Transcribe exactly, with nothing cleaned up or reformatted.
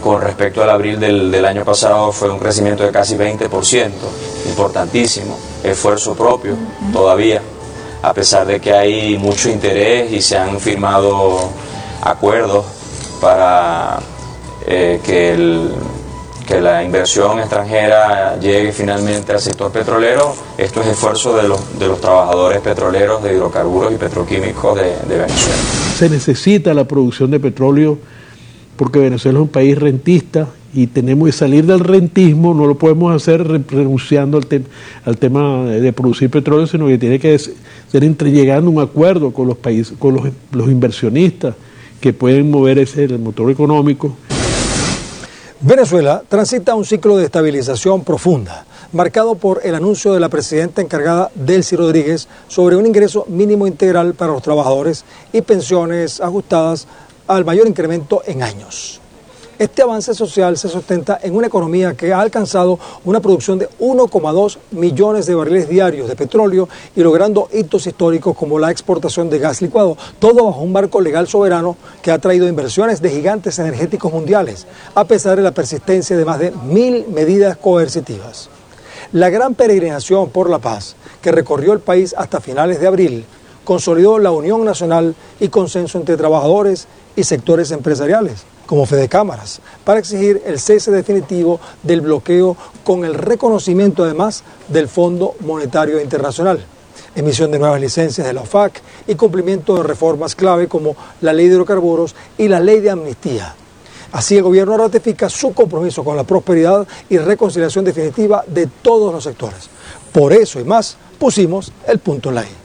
con respecto al abril del, del año pasado fue un crecimiento de casi veinte por ciento, importantísimo, esfuerzo propio todavía, a pesar de que hay mucho interés y se han firmado acuerdos para eh, que, el, que la inversión extranjera llegue finalmente al sector petrolero. Esto es esfuerzo de los, de los trabajadores petroleros, de hidrocarburos y petroquímicos de, de Venezuela. Se necesita la producción de petróleo porque Venezuela es un país rentista y tenemos que salir del rentismo. No lo podemos hacer renunciando al, te al tema de producir petróleo, sino que tiene que ser entre, llegando a un acuerdo con los países, con los, los inversionistas que pueden mover ese el motor económico. Venezuela transita un ciclo de estabilización profunda, marcado por el anuncio de la presidenta encargada, Delcy Rodríguez, sobre un ingreso mínimo integral para los trabajadores y pensiones ajustadas al mayor incremento en años. Este avance social se sustenta en una economía que ha alcanzado una producción de uno coma dos millones de barriles diarios de petróleo y logrando hitos históricos como la exportación de gas licuado, todo bajo un marco legal soberano que ha traído inversiones de gigantes energéticos mundiales, a pesar de la persistencia de más de mil medidas coercitivas. La gran peregrinación por la paz que recorrió el país hasta finales de abril consolidó la unión nacional y consenso entre trabajadores y sectores empresariales, como Fedecámaras, para exigir el cese definitivo del bloqueo con el reconocimiento además del Fondo Monetario Internacional, emisión de nuevas licencias de la O F A C y cumplimiento de reformas clave como la Ley de Hidrocarburos y la Ley de Amnistía. Así el gobierno ratifica su compromiso con la prosperidad y reconciliación definitiva de todos los sectores. Por eso y más pusimos el punto en la I.